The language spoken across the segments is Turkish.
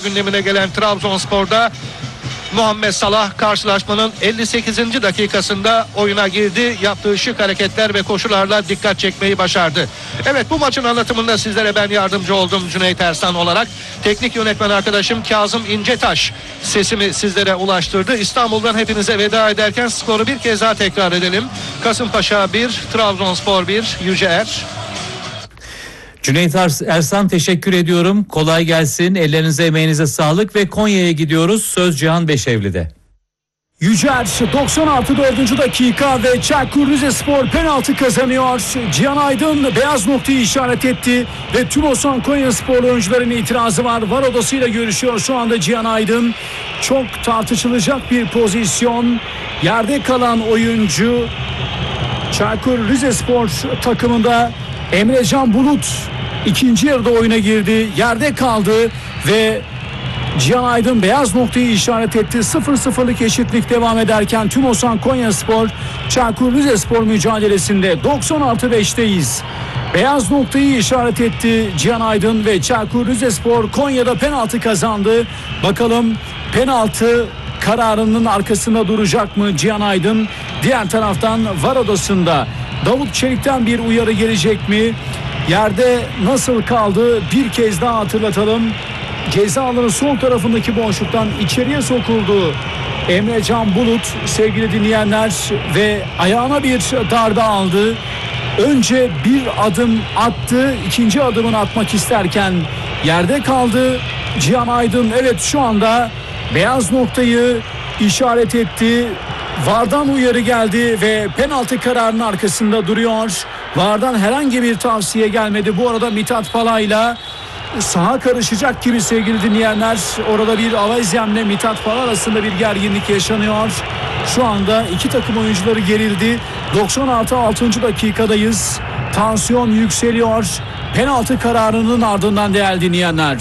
gündemine gelen Trabzonspor'da Muhammed Salah karşılaşmanın 58. dakikasında oyuna girdi. Yaptığı şık hareketler ve koşularla dikkat çekmeyi başardı. Evet, bu maçın anlatımında sizlere ben yardımcı oldum Cüneyt Ersan olarak. Teknik yönetmen arkadaşım Kazım İncetaş sesimi sizlere ulaştırdı. İstanbul'dan hepinize veda ederken skoru bir kez daha tekrar edelim. Kasımpaşa 1, Trabzonspor 1, Yüceer. Cüneyt Ersan, teşekkür ediyorum. Kolay gelsin. Ellerinize emeğinize sağlık ve Konya'ya gidiyoruz. Söz Cihan Beşevli'de. Yücer 96 4. dakika ve Çaykur Rizespor penaltı kazanıyor. Cihan Aydın beyaz noktayı işaret etti ve Tümosan Konyaspor oyuncularının itirazı var. VAR odasıyla görüşüyor şu anda Cihan Aydın. Çok tartışılacak bir pozisyon. Yerde kalan oyuncu Çaykur Rizespor takımında Emrecan Bulut ikinci yarıda oyuna girdi. Yerde kaldı ve Cihan Aydın beyaz noktayı işaret etti. 0-0'lık eşitlik devam ederken Tümosan Konyaspor Çaykur Rizespor mücadelesinde 90+5'teyiz. Beyaz noktayı işaret etti Cihan Aydın ve Çaykur Rizespor Konya'da penaltı kazandı. Bakalım penaltı kararının arkasında duracak mı Cihan Aydın? Diğer taraftan VAR odasında Davut Çelik'ten bir uyarı gelecek mi? Yerde nasıl kaldı? Bir kez daha hatırlatalım. Ceza alanı sol tarafındaki boşluktan içeriye sokuldu Emrecan Bulut sevgili dinleyenler ve ayağına bir darbe aldı. Önce bir adım attı, ikinci adımını atmak isterken yerde kaldı. Cihan Aydın evet şu anda beyaz noktayı işaret etti. VAR'dan uyarı geldi ve penaltı kararının arkasında duruyor. VAR'dan herhangi bir tavsiye gelmedi. Bu arada Mithat Pala'yla saha karışacak gibi sevgili dinleyenler. Orada bir Avezyem'le Mithat Pala arasında bir gerginlik yaşanıyor. Şu anda iki takım oyuncuları gerildi. 96. dakikadayız. Tansiyon yükseliyor. Penaltı kararının ardından değerli dinleyenler.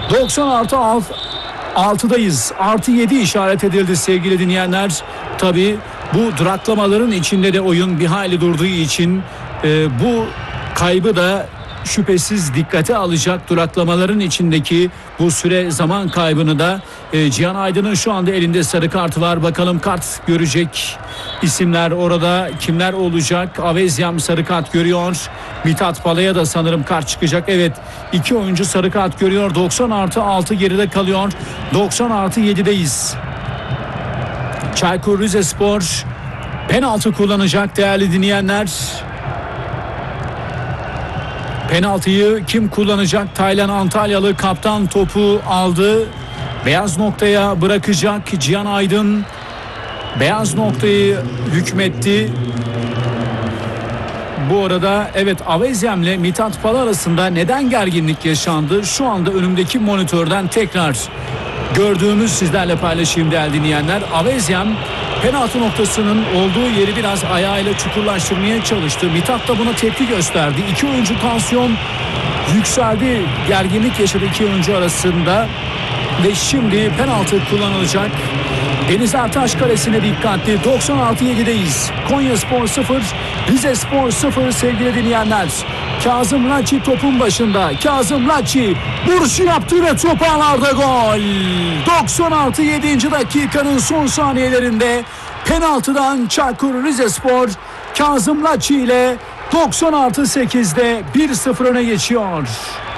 96+6'dayız. +7 işaret edildi sevgili dinleyenler. Tabii bu duraklamaların içinde de oyun bir hayli durduğu için bu kaybı da şüphesiz dikkate alacak. Duraklamaların içindeki bu süre zaman kaybını da Cihan Aydın'ın şu anda elinde sarı kartı var. Bakalım kart görecek isimler orada kimler olacak? Avezyem sarı kart görüyor. Mithat Pala'ya da sanırım kart çıkacak. Evet, iki oyuncu sarı kart görüyor. 90+6 geride kalıyor. 90+7'deyiz. Çaykur Rizespor penaltı kullanacak değerli dinleyenler. Penaltıyı kim kullanacak? Taylan Antalyalı kaptan topu aldı. Beyaz noktaya bırakacak Cihan Aydın. Beyaz noktayı hükmetti. Bu arada evet, Avezyem'le Mithat Pala arasında neden gerginlik yaşandı? Şu anda önümdeki monitörden tekrar gördüğümüz sizlerle paylaşayım değerli dinleyenler. Avezyem penaltı noktasının olduğu yeri biraz ayağıyla çukurlaştırmaya çalıştı. Mithat da buna tepki gösterdi. İki oyuncu tansiyon yükseldi. Gerginlik yaşadı iki oyuncu arasında. Ve şimdi penaltı kullanılacak. Deniz Ertaş kalesine dikkatli. 96+7'deyiz. Konyaspor 0, Rizespor 0 sevgili dinleyenler. Kazım Laçi topun başında. Kazım Laçi vuruşu yaptı ve top ağlarda gol. 96+7. dakikanın son saniyelerinde penaltıdan Çaykur Rizespor Kazım Laçi ile 90+8'de 1-0 öne geçiyor.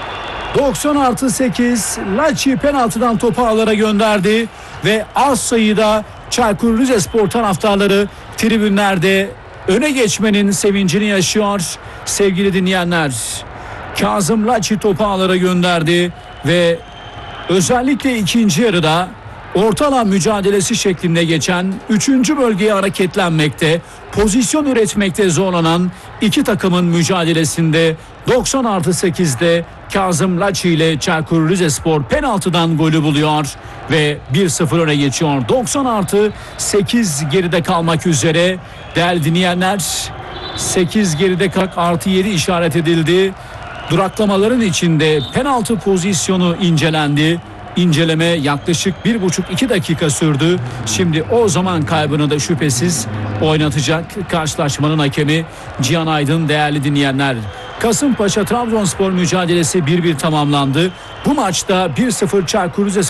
90+8 Laçi penaltıdan topu ağlara gönderdi ve az sayıda Çaykur Rizespor taraftarları tribünlerde öne geçmenin sevincini yaşıyor sevgili dinleyenler. Kazım Laçi topu ağlara gönderdi ve özellikle ikinci yarıda orta alan mücadelesi şeklinde geçen 3. bölgeye hareketlenmekte, pozisyon üretmekte zorlanan iki takımın mücadelesinde 90+8'de Kazım Laçi ile Çaykur Rizespor penaltıdan golü buluyor ve 1-0 öne geçiyor. 90+8 geride kalmak üzere değerli dinleyenler. 8 geride kalk +7 işaret edildi. Duraklamaların içinde penaltı pozisyonu incelendi. İnceleme yaklaşık 1,5-2 dakika sürdü. Şimdi o zaman kaybını da şüphesiz oynatacak karşılaşmanın hakemi Cihan Aydın değerli dinleyenler. Kasımpaşa Trabzonspor mücadelesi 1-1 tamamlandı. Bu maçta 1-0 Çaykur Rizespor